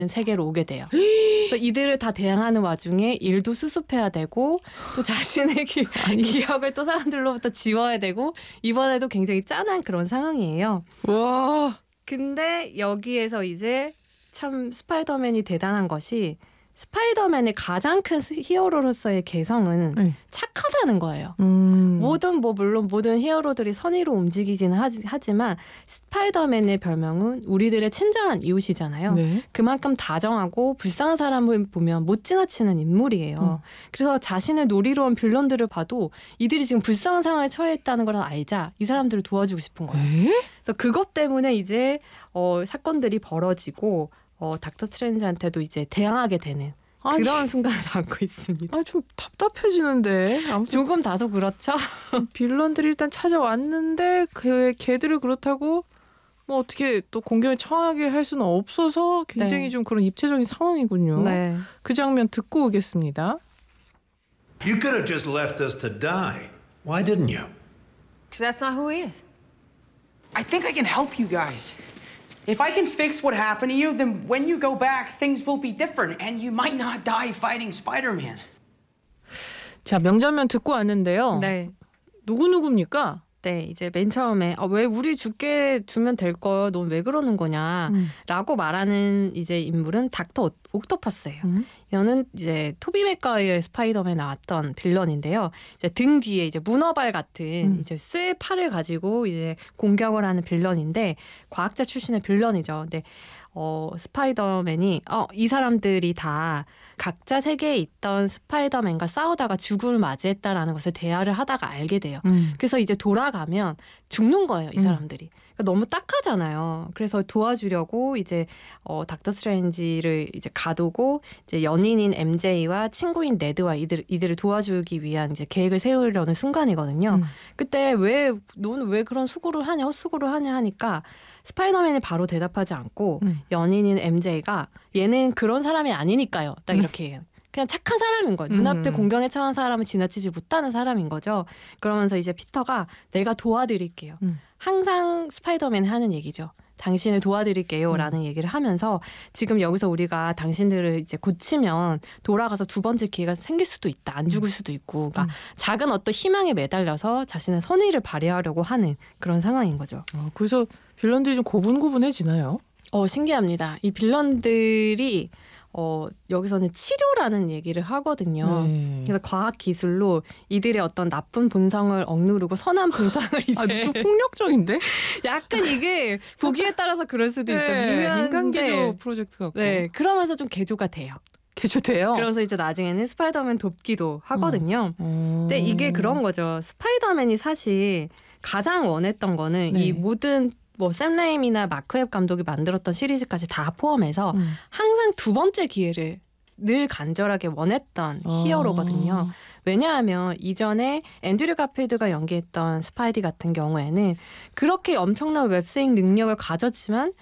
세계로 오게 돼요. 그래서 이들을 다 대항하는 와중에 일도 수습해야 되고 또 자신의 기억을 또 사람들로부터 지워야 되고 이번에도 굉장히 짠한 그런 상황이에요. 와. 근데 여기에서 이제 참 스파이더맨이 대단한 것이 스파이더맨의 가장 큰 히어로로서의 개성은 착하다는 거예요. 물론 모든 히어로들이 선의로 움직이지는 하지만 스파이더맨의 별명은 우리들의 친절한 이웃이잖아요. 네. 그만큼 다정하고 불쌍한 사람을 보면 못 지나치는 인물이에요. 그래서 자신을 노리러 온 빌런들을 봐도 이들이 지금 불쌍한 상황에 처해 있다는 걸 알자 이 사람들을 도와주고 싶은 거예요. 그래서 그것 때문에 이제 사건들이 벌어지고 닥터 스트레인지한테도 이제 대항하게 되는 그런 순간을 담고 있습니다. 좀 답답해지는데. 아무튼 조금 다소 그렇죠. 빌런들이 일단 찾아왔는데 걔들을 그렇다고 뭐 어떻게 또 공격에 처하게 할 수는 없어서 굉장히 좀 그런 입체적인 상황이군요. 네. 그 장면 듣고 오겠습니다. You could have just left us to die. Why didn't you? Because that's not who he is. I think I can help you guys. If I can fix what happened to you, then when you go back, things will be different, and you might not die fighting Spider-Man. 자, 명장면 듣고 왔는데요. 네. 누구입니까? 네, 이제 맨 처음에 왜 우리 죽게 두면 될 걸 넌 왜 그러는 거냐라고 말하는 이제 인물은 닥터 옥토퍼스예요. 이거는 이제 토비 맥과이어의 스파이더맨에 나왔던 빌런인데요. 이제 등 뒤에 이제 문어발 같은 이제 쇠 팔을 가지고 이제 공격을 하는 빌런인데 과학자 출신의 빌런이죠. 근데 스파이더맨이 이 사람들이 다 각자 세계에 있던 스파이더맨과 싸우다가 죽음을 맞이했다라는 것을 대화를 하다가 알게 돼요. 그래서 이제 돌아가면 죽는 거예요, 이 사람들이. 그러니까 너무 딱하잖아요. 그래서 도와주려고 이제 닥터 스트레인지를 이제 가두고 이제 연인인 MJ와 친구인 네드와 이들을 도와주기 위한 이제 계획을 세우려는 순간이거든요. 그때 넌 왜 그런 헛수고를 하냐 하니까 스파이더맨이 바로 대답하지 않고 연인인 MJ가 얘는 그런 사람이 아니니까요. 딱 이렇게 해요. 그냥 착한 사람인 거예요. 눈앞에 공경에 처한 사람을 지나치지 못하는 사람인 거죠. 그러면서 이제 피터가 내가 도와드릴게요. 항상 스파이더맨이 하는 얘기죠. 당신을 도와드릴게요 라는 얘기를 하면서 지금 여기서 우리가 당신들을 이제 고치면 돌아가서 두 번째 기회가 생길 수도 있다. 안 죽을 수도 있고. 그러니까 작은 어떤 희망에 매달려서 자신의 선의를 발휘하려고 하는 그런 상황인 거죠. 그래서 빌런들이 좀 고분고분해지나요? 신기합니다. 이 빌런들이 여기서는 치료라는 얘기를 하거든요. 그래서 과학 기술로 이들의 어떤 나쁜 본성을 억누르고 선한 본성을 이제 좀 폭력적인데? 약간 이게 보기에 따라서 그럴 수도 있어요. 인간개조 프로젝트 같고. 네, 그러면서 좀 개조가 돼요. 개조돼요? 그러면서 이제 나중에는 스파이더맨 돕기도 하거든요. 근데 이게 그런 거죠. 스파이더맨이 사실 가장 원했던 거는 이 모든 샘 레임이나 마크 웹 감독이 만들었던 시리즈까지 다 포함해서 항상 두 번째 기회를 늘 간절하게 원했던 히어로거든요. 왜냐하면 이전에 앤드류 가필드가 연기했던 스파이디 같은 경우에는 그렇게 엄청난 웹스윙 능력을 가졌지만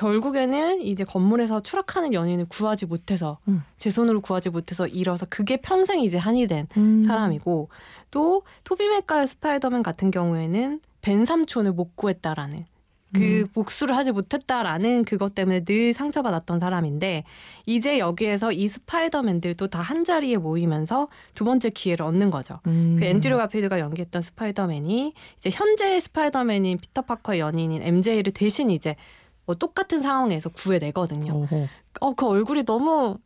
결국에는 이제 건물에서 추락하는 연인을 구하지 못해서 제 손으로 구하지 못해서 잃어서 그게 평생 이제 한이 된 사람이고 또 토비 맥과이어 스파이더맨 같은 경우에는 벤 삼촌을 못 구했다라는 그 복수를 하지 못했다라는 그것 때문에 늘 상처받았던 사람인데 이제 여기에서 이 스파이더맨들도 다 한자리에 모이면서 두 번째 기회를 얻는 거죠. 그 앤드류 가필드가 연기했던 스파이더맨이 이제 현재의 스파이더맨인 피터 파커의 연인인 MJ를 대신 이제 똑같은 상황에서 구해내거든요. 그 얼굴이 너무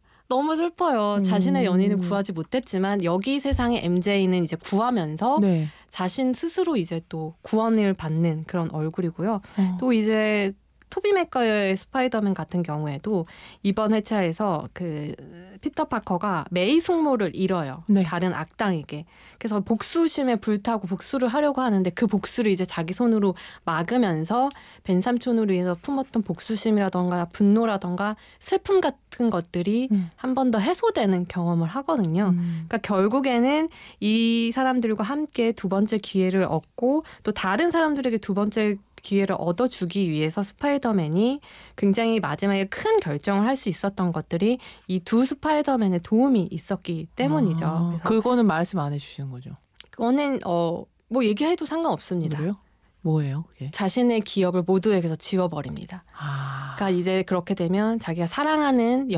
슬퍼요. 자신의 연인을 구하지 못했지만 여기 세상의 MJ는 이제 구하면서 자신 스스로 이제 또 구원을 받는 그런 얼굴이고요. 또 이제 토비 맥과이어의 스파이더맨 같은 경우에도 이번 회차에서 그 피터 파커가 메이 숙모를 잃어요. 다른 악당에게. 그래서 복수심에 불타고 복수를 하려고 하는데 그 복수를 이제 자기 손으로 막으면서 벤 삼촌으로 인해서 품었던 복수심이라던가 분노라던가 슬픔 같은 것들이 한 번 더 해소되는 경험을 하거든요. 그러니까 결국에는 이 사람들과 함께 두 번째 기회를 얻고 또 다른 사람들에게 두 번째 기회를 얻어주기 위해서 스파이더맨이 굉장히 마지막에 큰 결정을 할 수 있었던 것들이 이 두 스파이더맨의 도움이 있었기 때문이죠. 그래서 그거는 말씀 안 해주시는 거죠? 그거는 뭐 얘기해도 상관없습니다. 그래요? 뭐예요, 그게? 자신의 기억을 모두에게서 지워버립니다. 그러니까 이제 그렇게 되면 자기가 사랑하는